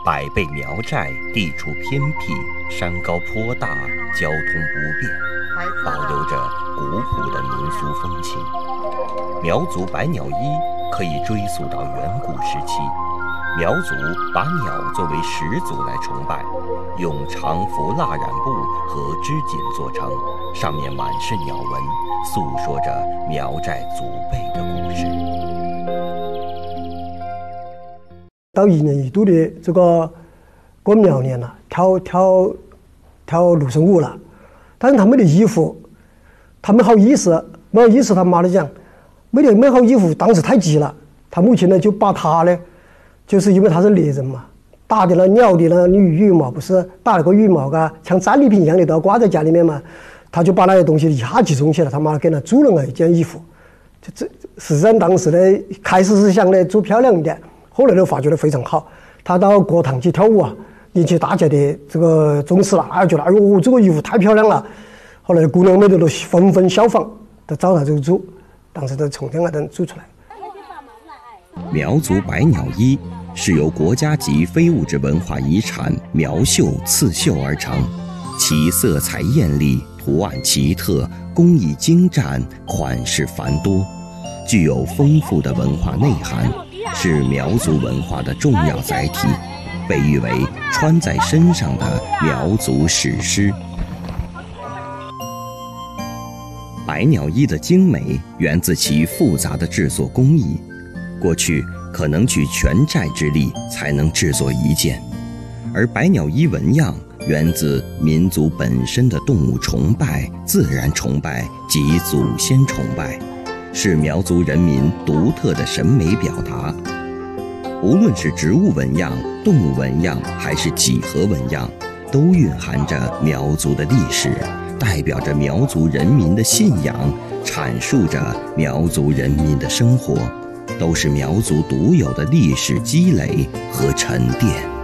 百倍苗寨地处偏僻，山高坡大，交通不便，保留着古朴的民俗风情。苗族百鸟衣可以追溯到远古时期，苗族把鸟作为始祖来崇拜，用长幅蜡染布和织锦做成，上面满是鸟纹，诉说着苗寨祖辈的故事。 到1年1度的这个过苗年了，跳芦笙舞了，但是他没得衣服，他没好意思，他妈的讲没好衣服，当时太急了，他母亲呢就把他呢，就是因为他是猎人嘛，打的那鸟的那羽毛不是打了个羽毛嘎，像战利品一样的都要挂在家里面嘛，他就把那些东西一下集中起来，他妈给他做了一件衣服。这实际上当时呢，开始是想呢做漂亮一点，后来都发觉得非常好。他到国堂去跳舞啊，引起大家的这个重视了，觉得哎呦这个衣服太漂亮了。后来姑娘们都纷纷效仿，都照他这个做，当时都从这样的做出来。 苗族百鸟衣是由国家级非物质文化遗产苗绣刺绣而成，其色彩艳丽，图案奇特，工艺精湛，款式繁多，具有丰富的文化内涵，是苗族文化的重要载体，被誉为穿在身上的苗族史诗。百鸟衣的精美源自其复杂的制作工艺，过去可能举全寨之力才能制作一件，而百鸟衣纹样源自民族本身的动物崇拜、自然崇拜及祖先崇拜，是苗族人民独特的审美表达。无论是植物纹样、动物纹样还是几何纹样，都蕴含着苗族的历史，代表着苗族人民的信仰，阐述着苗族人民的生活，都是苗族独有的历史积累和沉淀。